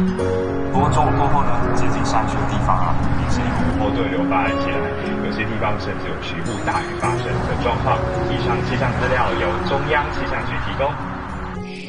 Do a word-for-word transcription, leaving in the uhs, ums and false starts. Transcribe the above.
不过中午过后呢，接近山区的地方啊，也是有后对流发展起来，有些地方甚至有局部大雨发生的状况。以上气象资料由中央气象局提供。